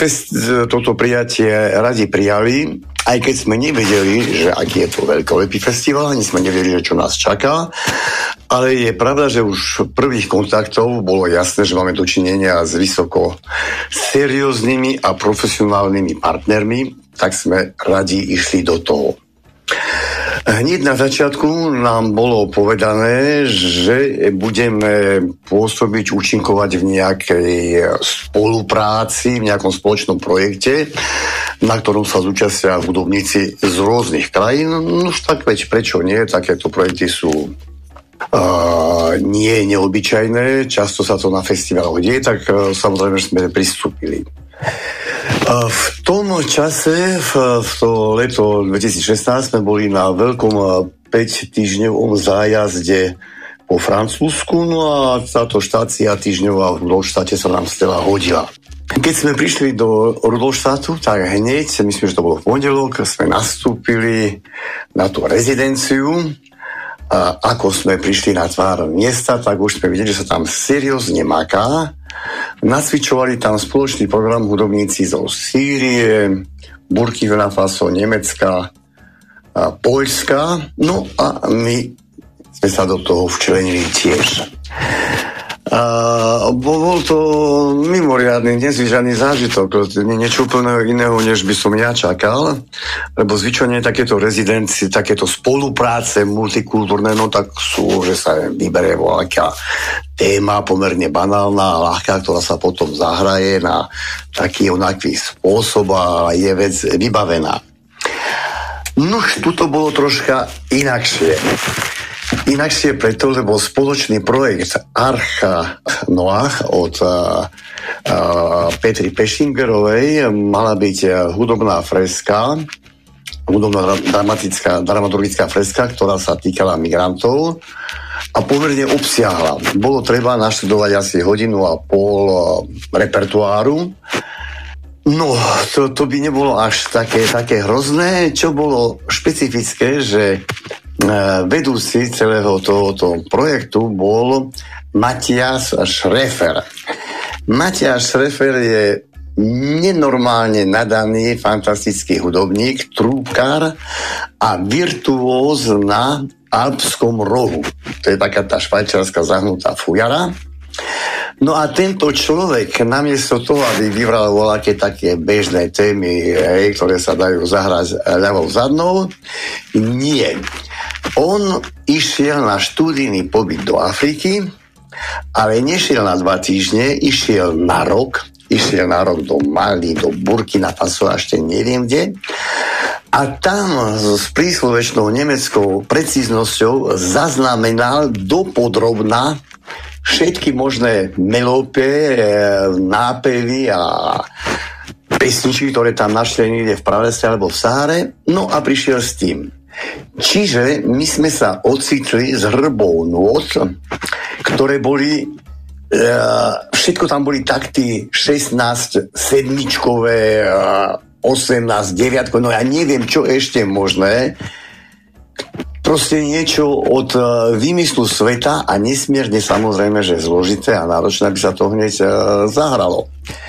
toto prijatie radi prijali, aj keď sme nevedeli, že aký je to veľkolepý festival, ani sme nevedeli, čo nás čaká, ale je pravda, že už prvých kontaktov bolo jasné, že máme dočinenia s vysoko serióznymi a profesionálnymi partnermi, tak sme radi išli do toho. Hneď na začiatku nám bolo povedané, že budeme pôsobiť, účinkovať v nejakej spolupráci, v nejakom spoločnom projekte, na ktorom sa zúčastnia hudobníci z rôznych krajín. No už tak veď prečo nie? Takéto projekty sú nie neobyčajné, často sa to na festivaloch deje, tak samozrejme sme pristúpili. V tom čase, v to leto 2016, sme boli na veľkom 5-týždňovom zájazde po Francúzsku, no a táto štácia týždňová v Rudolštáte sa nám stela hodila. Keď sme prišli do Rudolštátu, tak hneď, myslím, že to bolo v pondelok, sme nastúpili na tú rezidenciu. A ako sme prišli na tvár miesta, tak už sme videli, že sa tam seriózne maká. Nacvičovali tam spoločný program hudobníci zo Sýrie, Burkina Faso, Nemecka, Poľska. No a my sme sa do toho včlenili tiež. Bol to mimoriadny, nezvyčajný zážitok, niečo úplne iného, než by som ja čakal, lebo zvyčajne takéto rezidencie, takéto spolupráce multikultúrne, no tak sú, že sa vyberie voľaká téma pomerne banálna a ľahká, ktorá sa potom zahraje na taký onaký spôsob a je vec vybavená. Nož, tuto bolo troška inakšie. Inakšie preto, lebo spoločný projekt Archa Noach od Petry Pešingerovej mala byť hudobná freska, hudobná dramaturgická freska, ktorá sa týkala migrantov a pomerne obsiahla. Bolo treba naštudovať asi 1,5 hodiny repertoáru. No, to by nebolo až také hrozné. Čo bolo špecifické, že vedúci celého tohoto projektu bol Matias Schrefer. Matias Schrefer je nenormálne nadaný, fantastický hudobník, trúbkar a virtuóz na alpskom rohu. To je taká tá švajčiarska zahnutá fujara. No a tento človek, namiesto toho, aby vybral voľaké také bežné témy, ktoré sa dajú zahrať ľavou zadnou, nie. On išiel na študijný pobyt do Afriky, ale nešiel na 2 týždne, išiel na rok do Mali, do Burkina Faso, ešte neviem kde. A tam s príslovečnou nemeckou precíznosťou zaznamenal dopodrobna všetky možné melópie, nápevy a pesničky, ktoré tam našli niekde v Pravese alebo v Sáre. No a prišiel s tým. Čiže my sme sa ocitli s hrbou nôt, ktoré boli všetko tam boli takty 16 sedmičkové, 18 deviatkové, no ja neviem, čo ešte možné. Proste niečo od výmyslu sveta a nesmierne samozrejme, že zložité a náročné, aby sa to hneď zahralo.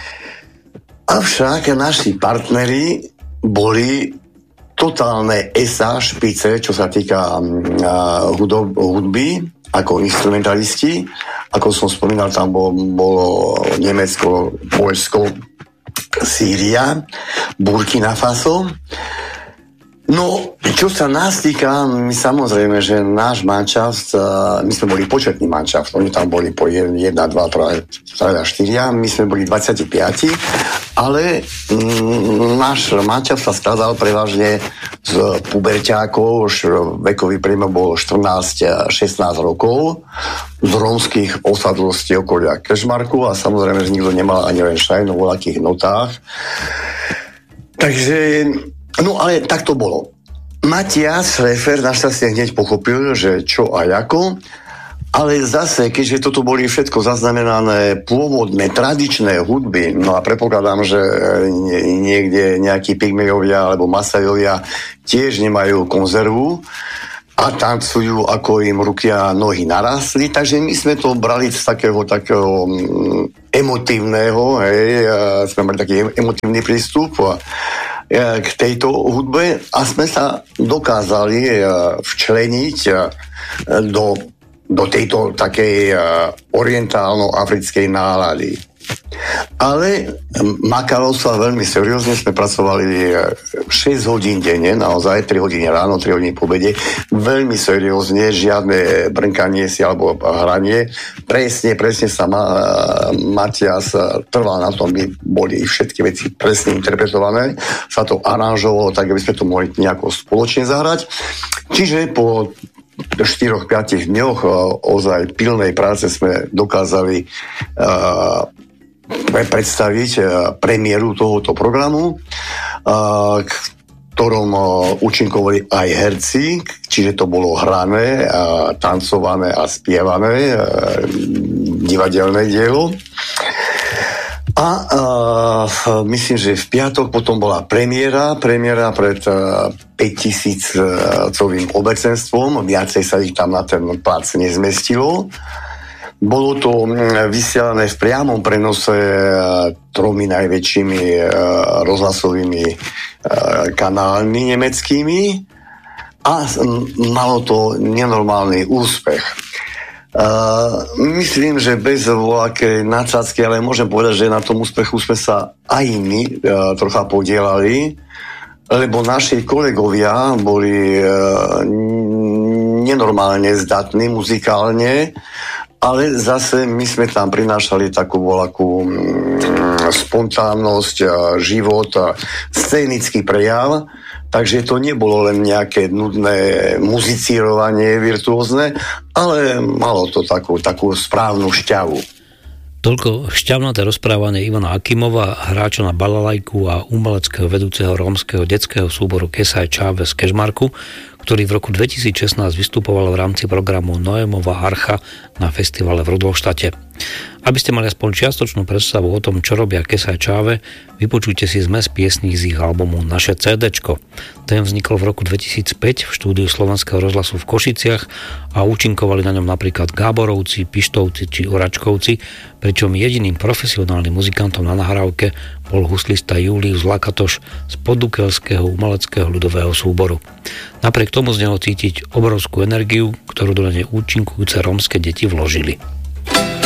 Avšak naši partneri boli totálne esa špice, čo sa týka hudby, ako instrumentalisti. Ako som spomínal, tam bolo Nemecko, Poľsko, Sýria, Burkina Faso. No, čo sa nás týka, my samozrejme, že náš manšaft, my sme boli početný manšaft, oni tam boli po 1, 2, 3, 4, my sme boli 25, ale náš manšaft sa skladal prevažne z puberťákov, už vekový priemer bol 14-16 rokov, z rómskych osadlostí okolia Kežmarku a samozrejme, že nikto nemal ani len šajnu vo akých notách. Takže no ale tak to bolo. Matias Schrefer našťastie hneď pochopil, že čo a ako, ale zase, keďže toto boli všetko zaznamenané pôvodné, tradičné hudby, no a predpokladám, že niekde nejakí pygmejovia alebo masajovia tiež nemajú konzervu, a tancujú, ako im ruky a nohy narastli, takže my sme to brali z takého emotívneho, sme mali taký emotívny prístup k tejto hudbe a sme sa dokázali včleniť do tejto takej orientálno-africkej nálady. Ale makalo sa veľmi seriózne, sme pracovali 6 hodín denne, naozaj 3 hodiny ráno, 3 hodiny po obede, veľmi seriózne, žiadne brnkanie si alebo hranie. Presne sa Matias trval na tom, by boli všetky veci presne interpretované, sa to aranžovalo tak, aby sme to mohli nejako spoločne zahrať. Čiže po 4-5 dňoch ozaj pilnej práce sme dokázali predstaviť premiéru tohoto programu, ktorom účinkovali aj herci, čiže to bolo hrané, tancované a spievané divadelné dielo. A myslím, že v piatok potom bola premiéra pred 5000-covým obecenstvom, viacej sa ich tam na ten plac nezmestilo. Bolo to vysielané v priamom prenose 3 najväčšími rozhlasovými kanálmi nemeckými a malo to nenormálny úspech. Myslím, že bez voľakej nadsázky, ale môžem povedať, že na tom úspechu sme sa aj my trocha podielali, lebo naši kolegovia boli nenormálne zdatní muzikálne, ale zase my sme tam prinášali takú voľakú spontánnosť, život, scénický prejav, takže to nebolo len nejaké nudné muzicírovanie virtuózne, ale malo to takú správnu šťavu. Toľko šťavnaté rozprávanie Ivana Akimova, hráča na balalajku a umeleckého vedúceho rómskeho detského súboru Kesaj Čáve z Kežmarku, ktorý v roku 2016 vystupoval v rámci programu Noémova archa na festivale v Rudolštate. Aby ste mali aspoň čiastočnú predstavu o tom, čo robia Kesaj Čáve, vypočujte si zmes piesní z ich albumu Naše CDčko. Ten vznikol v roku 2005 v štúdiu Slovenského rozhlasu v Košiciach a účinkovali na ňom napríklad Gáborovci, Pištovci či Oračkovci, pričom jediným profesionálnym muzikantom na nahrávke bol huslista Julius Lakatoš z Poddukelského umeleckého ľudového súboru. Napriek tomu z neho cítiť obrovskú energiu, ktorú do nej účinkujúce rómske deti vložili.